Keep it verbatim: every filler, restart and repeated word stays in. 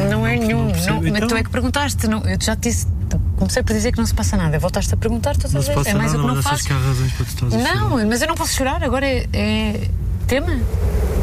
Não é nenhum. Não Não, mas então, tu é que perguntaste. Não, eu já te disse. Comecei por dizer que não se passa nada. Voltaste a perguntar, tu não estás se a passa dizer. É mais nada, o que não mas achas faço. que há razões para tu estás a chorar? Não, mas eu não posso chorar. Agora é, é tema.